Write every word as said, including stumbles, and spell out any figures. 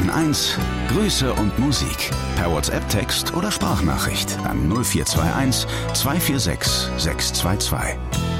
neun eins Grüße und Musik per WhatsApp-Text oder Sprachnachricht an null vier zwei eins zwei vier sechs sechs zwei zwei.